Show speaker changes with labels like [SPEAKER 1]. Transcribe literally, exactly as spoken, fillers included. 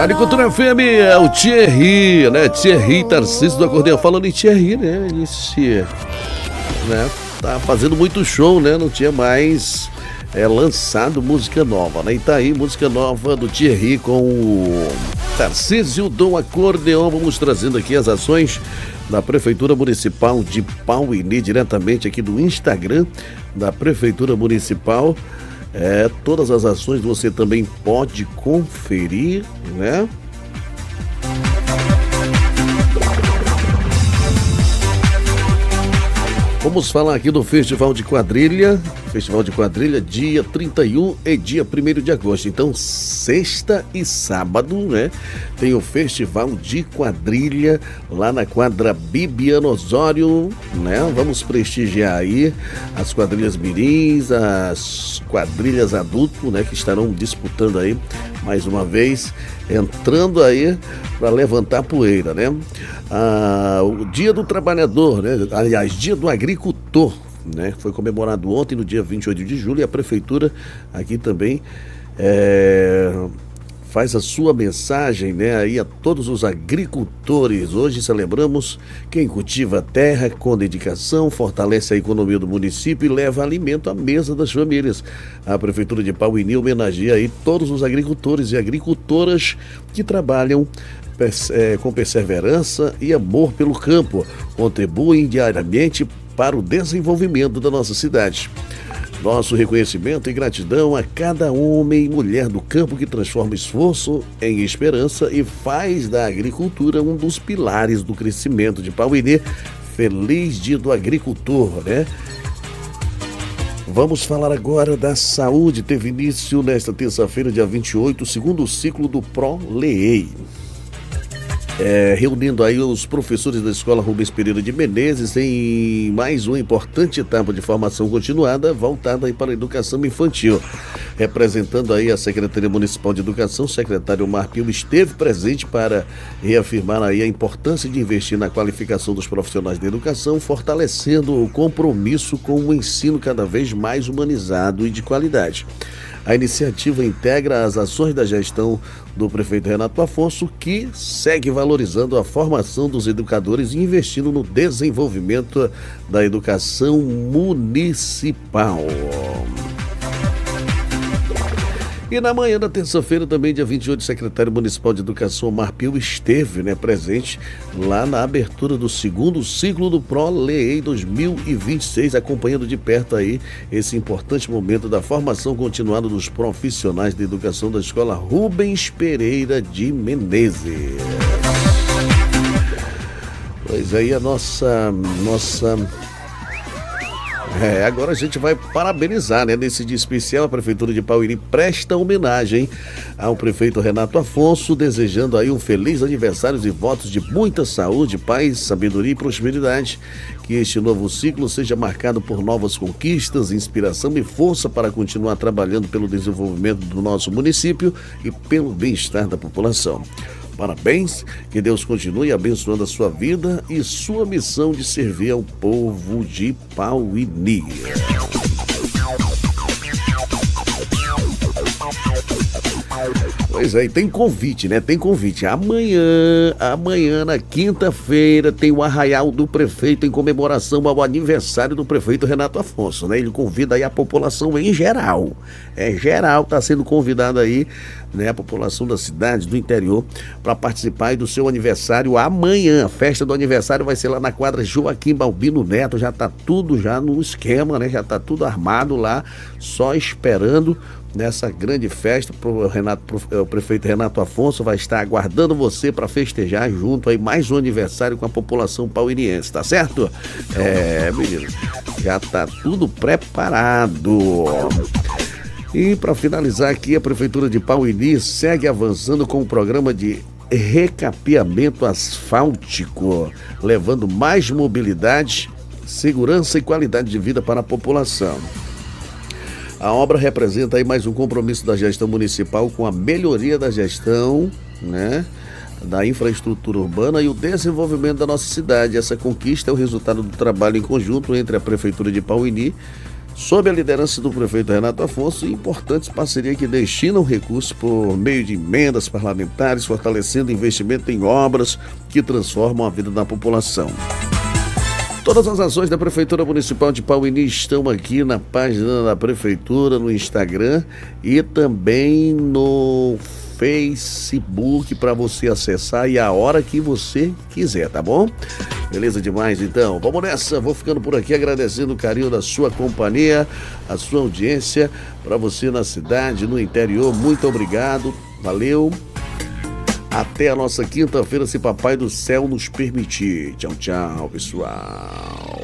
[SPEAKER 1] Agricultura F M, é o Thierry, né? Thierry Tarcísio do Acordeão. Falando em Thierry, né? Esse, né? Tá fazendo muito show, né? Não tinha mais é, lançado música nova, né? E tá aí, música nova do Thierry com o Tarcísio do Acordeão. Vamos trazendo aqui as ações da Prefeitura Municipal de Pauini, diretamente aqui do Instagram da Prefeitura Municipal. É, todas as ações você também pode conferir, né? Vamos falar aqui do Festival de Quadrilha, Festival de Quadrilha, dia trinta e um e dia primeiro de agosto. Então, sexta e sábado, né? Tem o Festival de Quadrilha lá na quadra Bibiano Osório, né? Vamos prestigiar aí as quadrilhas mirins, as quadrilhas adulto, né? Que estarão disputando aí mais uma vez, entrando aí para levantar poeira, né? Ah, o Dia do Trabalhador, né? Aliás, Dia do Agricultor, né? Foi comemorado ontem, no dia vinte e oito de julho, e a Prefeitura aqui também é, faz a sua mensagem, né, aí a todos os agricultores. Hoje celebramos quem cultiva a terra com dedicação, fortalece a economia do município e leva alimento à mesa das famílias. A Prefeitura de Pauini homenageia aí todos os agricultores e agricultoras que trabalham é, com perseverança e amor pelo campo, contribuem diariamente para o desenvolvimento da nossa cidade. Nosso reconhecimento e gratidão a cada homem e mulher do campo que transforma esforço em esperança e faz da agricultura um dos pilares do crescimento de Pauini. Feliz Dia do Agricultor, né? Vamos falar agora da saúde. Teve início nesta terça-feira, dia vinte e oito, o segundo ciclo do ProLEI. É, reunindo aí os professores da Escola Rubens Pereira de Menezes em mais uma importante etapa de formação continuada voltada aí para a educação infantil. Representando aí a Secretaria Municipal de Educação, o secretário Omar Pio esteve presente para reafirmar aí a importância de investir na qualificação dos profissionais da educação, fortalecendo o compromisso com um ensino cada vez mais humanizado e de qualidade. A iniciativa integra as ações da gestão do prefeito Renato Afonso, que segue valorizando a formação dos educadores e investindo no desenvolvimento da educação municipal. E na manhã da terça-feira, também dia vinte e oito, o secretário municipal de Educação, Omar Pio, esteve, né, presente lá na abertura do segundo ciclo do ProLEI dois mil e vinte e seis, acompanhando de perto aí esse importante momento da formação continuada dos profissionais de educação da Escola Rubens Pereira de Menezes. Pois aí a nossa... nossa... É, agora a gente vai parabenizar, né? Nesse dia especial, a Prefeitura de Pauini presta homenagem ao prefeito Renato Afonso, desejando aí um feliz aniversário e votos de muita saúde, paz, sabedoria e prosperidade. Que este novo ciclo seja marcado por novas conquistas, inspiração e força para continuar trabalhando pelo desenvolvimento do nosso município e pelo bem-estar da população. Parabéns, que Deus continue abençoando a sua vida e sua missão de servir ao povo de Pauini. Pois é, e tem convite, né? Tem convite. Amanhã, amanhã, na quinta-feira, tem o Arraial do Prefeito em comemoração ao aniversário do prefeito Renato Afonso, né? Ele convida aí a população em geral. É geral, tá sendo convidada aí, né? A população da cidade, do interior, para participar aí do seu aniversário amanhã. A festa do aniversário vai ser lá na quadra Joaquim Balbino Neto. Já tá tudo já no esquema, né? Já tá tudo armado lá, só esperando nessa grande festa. Pro Renato, pro, o prefeito Renato Afonso vai estar aguardando você para festejar junto aí mais um aniversário com a população pauiniense, tá certo? É, menino, já tá tudo preparado. E para finalizar aqui, a Prefeitura de Pauini segue avançando com o programa de recapeamento asfáltico, levando mais mobilidade, segurança e qualidade de vida para a população. A obra representa aí mais um compromisso da gestão municipal com a melhoria da gestão, né, da infraestrutura urbana e o desenvolvimento da nossa cidade. Essa conquista é o resultado do trabalho em conjunto entre a Prefeitura de Pauini, Sob a liderança do prefeito Renato Afonso, importantes parcerias que destinam recursos por meio de emendas parlamentares, fortalecendo investimento em obras que transformam a vida da população. Todas as ações da Prefeitura Municipal de Pauini estão aqui na página da Prefeitura, no Instagram e também no Facebook para você acessar e a hora que você quiser, tá bom? Beleza demais, então. Vamos nessa. Vou ficando por aqui agradecendo o carinho da sua companhia, a sua audiência. Para você na cidade, no interior, muito obrigado. Valeu. Até a nossa quinta-feira, se Papai do Céu nos permitir. Tchau, tchau, pessoal.